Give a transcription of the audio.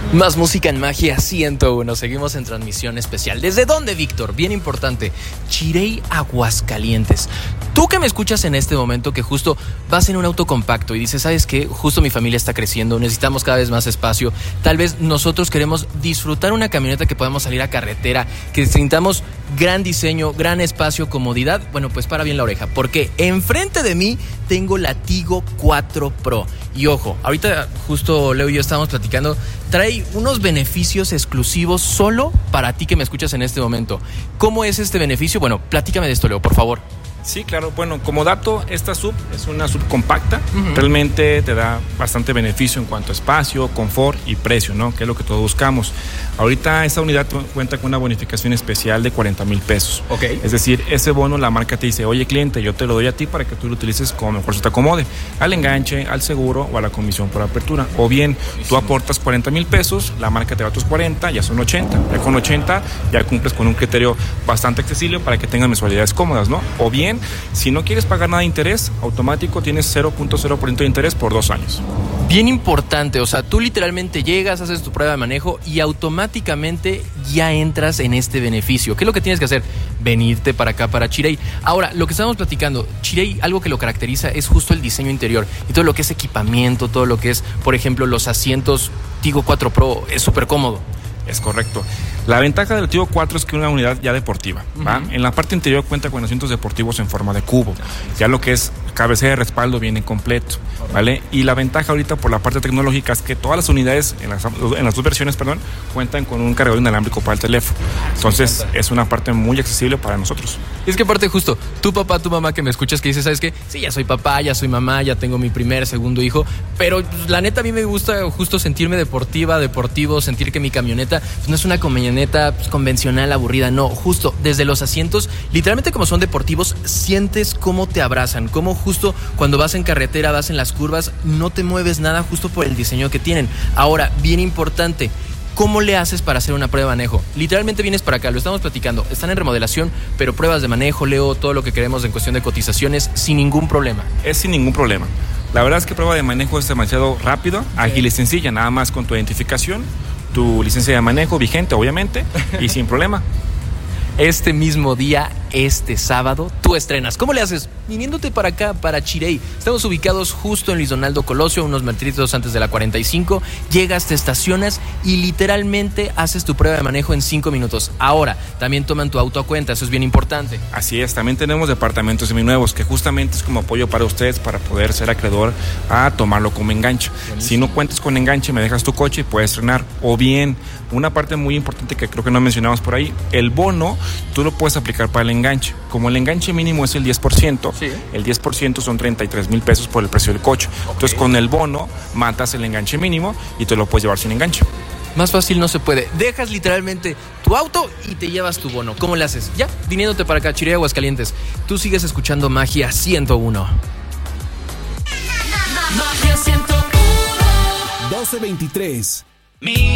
Más música en Magia 101. Seguimos en transmisión especial. ¿Desde dónde, Víctor? Bien importante. Chirey, Aguascalientes. Tú que me escuchas en este momento, que justo vas en un auto compacto y dices, ¿sabes qué? Justo mi familia está creciendo, necesitamos cada vez más espacio. Tal vez nosotros queremos disfrutar una camioneta que podamos salir a carretera, que sintamos gran diseño, gran espacio, comodidad. Bueno, pues para bien la oreja, porque enfrente de mí tengo la Tigo 4 Pro. Y ojo, ahorita justo Leo y yo estábamos platicando, trae unos beneficios exclusivos solo para ti que me escuchas en este momento. ¿Cómo es este beneficio? Bueno, platícame de esto, Leo, por favor. Sí, claro. Bueno, como dato, esta sub es una sub compacta. Realmente te da bastante beneficio en cuanto a espacio, confort y precio, ¿no? Que es lo que todos buscamos. Ahorita esta unidad cuenta con una bonificación especial de 40,000 pesos. Ok. Es decir, ese bono la marca te dice, oye cliente, yo te lo doy a ti para que tú lo utilices como mejor se te acomode, al enganche, al seguro o a la comisión por apertura. O bien, tú aportas 40,000 pesos, la marca te da tus 40, ya son 80. Ya con 80 ya cumples con un criterio bastante accesible para que tengas mensualidades cómodas, ¿no? O bien, si no quieres pagar nada de interés, automático tienes 0.0% de interés por 2 años. Bien importante, o sea, tú literalmente llegas, haces tu prueba de manejo y automáticamente ya entras en este beneficio. ¿Qué es lo que tienes que hacer? Venirte para acá, para Chirey. Ahora, lo que estamos platicando, Chirey, algo que lo caracteriza es justo el diseño interior y todo lo que es equipamiento, todo lo que es, por ejemplo, los asientos Tigo 4 Pro, es súper cómodo. Es correcto. La ventaja del Tigo 4 es que es una unidad ya deportiva, ¿va? En la parte interior cuenta con asientos deportivos en forma de cubo. Ya lo que es cabecera de respaldo viene completo, ¿vale? Y la ventaja ahorita por la parte tecnológica es que todas las unidades, en las dos versiones, cuentan con un cargador inalámbrico para el teléfono. Entonces, es una parte muy accesible para nosotros. Es que aparte justo, tu papá, tu mamá que me escuchas que dices, ¿sabes qué? Sí, ya soy papá, ya soy mamá, ya tengo mi primer, segundo hijo, pero pues, la neta a mí me gusta justo sentirme deportivo, sentir que mi camioneta pues, no es una camioneta pues, convencional, aburrida, no, justo desde los asientos, literalmente como son deportivos, sientes cómo te abrazan, cómo justo cuando vas en carretera, vas en las curvas, no te mueves nada justo por el diseño que tienen. Ahora, bien importante, ¿cómo le haces para hacer una prueba de manejo? Literalmente vienes para acá, lo estamos platicando, están en remodelación, pero pruebas de manejo, Leo, todo lo que queremos en cuestión de cotizaciones, sin ningún problema. Es sin ningún problema. La verdad es que prueba de manejo es demasiado rápido, ágil y sencilla, nada más con tu identificación, tu licencia de manejo vigente, obviamente, y sin problema. Este mismo día, este sábado, tú estrenas. ¿Cómo le haces? Viniéndote para acá, para Chirey. Estamos ubicados justo en Luis Donaldo Colosio, unos metritos antes de la 45. Llegas, te estacionas y literalmente haces tu prueba de manejo en 5 minutos. Ahora, también toman tu auto a cuenta, eso es bien importante. Así es, también tenemos departamentos seminuevos, que justamente es como apoyo para ustedes, para poder ser acreedor a tomarlo como enganche. Buenísimo. Si no cuentas con enganche, me dejas tu coche y puedes estrenar. O bien, una parte muy importante que creo que no mencionamos por ahí, el bono, tú lo puedes aplicar para el enganche. Como el enganche mínimo es el 10%, sí. El 10% son 33,000 pesos por el precio del coche. Okay. Entonces con el bono matas el enganche mínimo y te lo puedes llevar sin enganche. Más fácil no se puede. Dejas literalmente tu auto y te llevas tu bono. ¿Cómo le haces? Ya, viniéndote para acá, Chirey, Aguascalientes. Tú sigues escuchando Magia 101. Magia 101. 12:23.